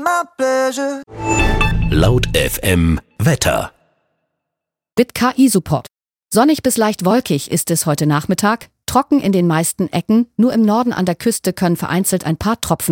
my pleasure. Laut FM Wetter. Mit KI-Support. Sonnig bis leicht wolkig ist es heute Nachmittag. Trocken in den meisten Ecken. Nur im Norden an der Küste können vereinzelt ein paar Tropfen